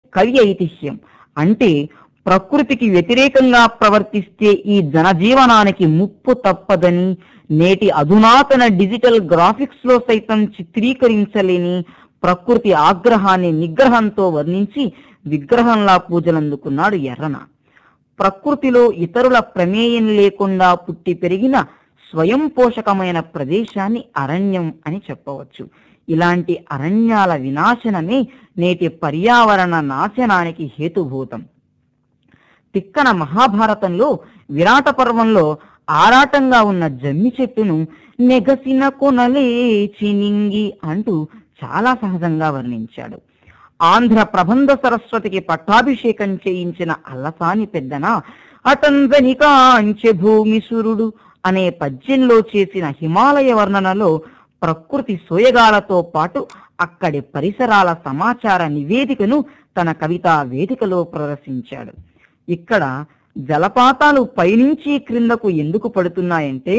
కవి ఐతిహ్యం. అంటే ప్రకృతికి వ్యతిరేకంగా ప్రవర్తిస్తే ఈ జనజీవనానికి ముప్పు తప్పదని, నేటి అధునాతన డిజిటల్ గ్రాఫిక్స్ లో సైతం చిత్రీకరించలేని ప్రకృతి ఆగ్రహాన్ని నిగ్రహంతో వర్ణించి విగ్రహంలా పూజలందుకున్నాడు ఎర్రన. ప్రకృతిలో ఇతరుల ప్రమేయం లేకుండా పుట్టి పెరిగిన స్వయం పోషకమైన ప్రదేశాన్ని అరణ్యం అని చెప్పవచ్చు. ఇలాంటి అరణ్యాల వినాశనమే నేటి పర్యావరణ నాశనానికి హేతుభూతం. తిక్కన మహాభారతంలో విరాట పర్వంలో ఆరాటంగా ఉన్న జమ్మి చెట్టును నెగసిన కొనలే చినింగి అంటూ చాలా సహజంగా వర్ణించాడు. ఆంధ్ర ప్రబంధ సరస్వతికి పట్టాభిషేకం చేయించిన అల్లసాని పెద్దన అటంజని కాంచె భూమిసురుడు అనే పద్యంలో చేసిన హిమాలయ వర్ణనలో ప్రకృతి సోయగాలతో పాటు అక్కడి పరిసరాల సమాచార నివేదికను తన కవితా వేదికలో ప్రదర్శించాడు. ఇక్కడ జలపాతాలు పైనుంచి క్రిందకు ఎందుకు పడుతున్నాయంటే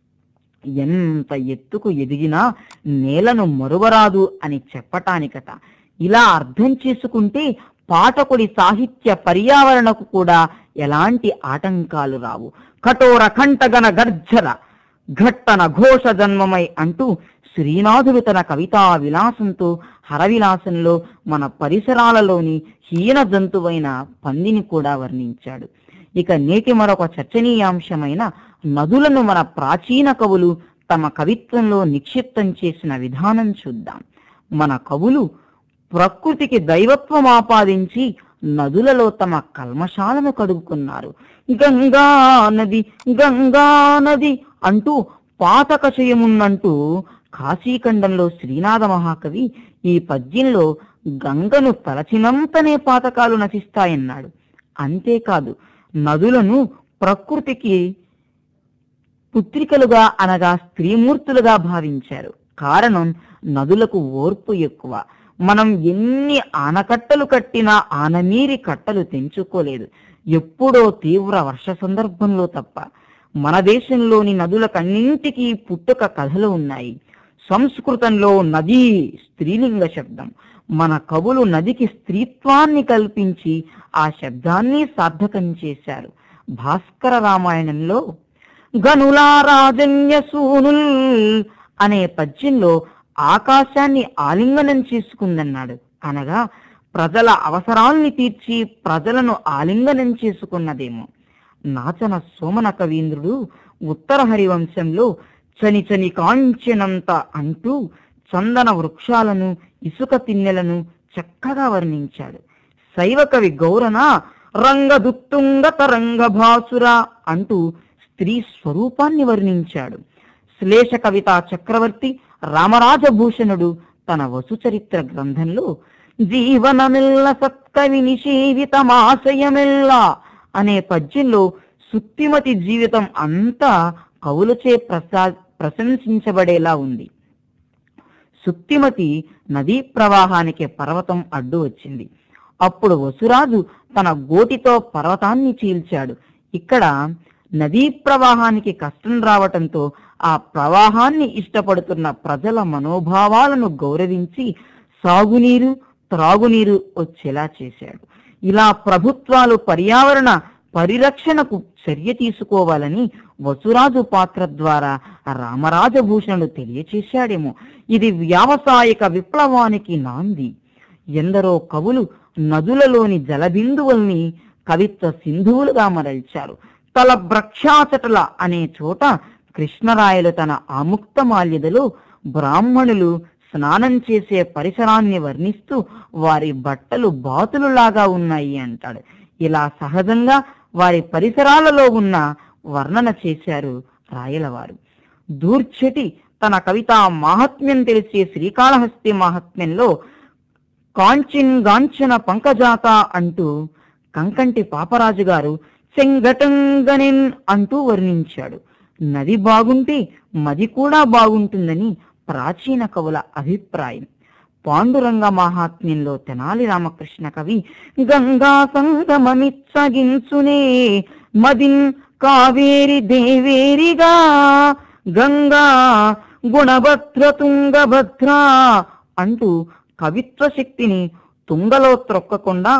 ఎంత ఎత్తుకు ఎదిగినా నేలను మరువరాదు అని చెప్పటానికట. ఇలా అర్థం చేసుకుంటే పాఠకుడి సాహిత్య పర్యావరణకు కూడా ఎలాంటి ఆటంకాలు రావు. కఠోర కంఠగన గర్జర ఘట్టన ఘోష జన్మమై అంటూ శ్రీనాథుడు తన కవితా విలాసంతో హరవిలాసంలో మన పరిసరాలలోని హీన జంతువైన పందిని కూడా వర్ణించాడు. ఇక నేటి మరొక చర్చనీయాంశమైన నదులను మన ప్రాచీన కవులు తమ కవిత్వంలో నిక్షిప్తం చేసిన విధానం చూద్దాం. మన కవులు ప్రకృతికి దైవత్వం ఆపాదించి నదులలో తమ కల్మషాలను కడుగుకున్నారు. గంగా నది గంగా నది అంటూ పాతక చేయమున్నంటూ కాశీఖండంలో శ్రీనాథ మహాకవి ఈ పద్యంలో గంగను తలచినంతనే పాతకాలు నశిస్తాయన్నాడు. అంతేకాదు, నదులను ప్రకృతికి పుత్రికలుగా అనగా స్త్రీమూర్తులుగా భావించారు. కారణం, నదులకు ఓర్పు ఎక్కువ. మనం ఎన్ని ఆనకట్టలు కట్టినా ఆనమీరి కట్టలు తెంచుకోలేదు, ఎప్పుడో తీవ్ర వర్ష సందర్భంలో తప్ప. మన దేశంలోని నదులకన్నింటికీ పుట్టుక కథలు ఉన్నాయి. సంస్కృతంలో నదీ స్త్రీలింగ శబ్దం. మన కవులు నదికి స్త్రీత్వాన్ని కల్పించి ఆ శబ్దాన్ని సార్థకం చేశారు. భాస్కర రామాయణంలో గనులా రాజన్య సూనుల్ అనే పద్యంలో ఆకాశాన్ని ఆలింగనం చేసుకుందన్నాడు. అనగా ప్రజల అవసరాల్ని తీర్చి ప్రజలను ఆలింగనం చేసుకున్నదేమో. నాచన సోమన కవీంద్రుడు ఉత్తర హరివంశంలో చని చని కాంచెనంత అంటూ చందన వృక్షాలను ఇసుక తిన్నెలను చక్కగా వర్ణించాడు. శైవ కవి గౌరన రంగదుత్తుంగ తరంగ భాసుర అంటూ స్త్రీ స్వరూపాన్ని వర్ణించాడు. శ్లేష కవితా చక్రవర్తి రామరాజభూషణుడు తన వసుచరిత్ర గ్రంథంలో జీవనమెల్ల సత్కవి నిషేవితమాశయమెల్లా అనే పద్యంలో సుత్తిమతి జీవితం అంతా కవులచే ప్రశంసించబడేలా ఉంది. సుత్తిమతి నదీ ప్రవాహానికి పర్వతం అడ్డు వచ్చింది. అప్పుడు వసురాజు తన గోటితో పర్వతాన్ని చీల్చాడు. ఇక్కడ నదీ ప్రవాహానికి కష్టం రావటంతో ఆ ప్రవాహాన్ని ఇష్టపడుతున్న ప్రజల మనోభావాలను గౌరవించి సాగునీరు త్రాగునీరు వచ్చేలా చేశాడు. ఇలా ప్రభుత్వాలు పర్యావరణ పరిరక్షణకు చర్య తీసుకోవాలని వసురాజు పాత్ర ద్వారా రామరాజభూషణుడు తెలియచేశాడేమో. ఇది వ్యావసాయిక విప్లవానికి నాంది. ఎందరో కవులు నదులలోని జలబిందువుల్ని కవిత్వ సింధువులుగా మరల్చారు. తలభ్రక్షాచటల అనే చోట కృష్ణరాయలు తన ఆముక్తమాల్యదలో బ్రాహ్మణులు స్నానం చేసే పరిసరాన్ని వర్ణిస్తూ వారి బట్టలు బాతులులాగా ఉన్నాయి అంటాడు. ఇలా సహజంగా వారి పరిసరాలలో ఉన్న వర్ణన చేశారు రాయలవారు. దూర్చటి తన కవితా మాహాత్మ్యం తెలిసే శ్రీకాళహస్తి మాహాత్మ్యంలో కాంచిన్ గాంచన పంకజాత అంటూ కంకంటి పాపరాజు గారు చెంగటంగనిన్ అంటూ వర్ణించాడు. నది బాగుంటే మది కూడా బాగుంటుందని ప్రాచీన కవుల అభిప్రాయం. పాండురంగ మహాత్మ్యంలో తెనాలి రామకృష్ణ కవి గంగా సంగమమిచ్చగించునే మదిన్ కావేరి దేవేరిగా గంగా గుణభద్ర తుంగభద్ర అంటూ కవిత్వ శక్తిని తుంగలో త్రొక్కకుండా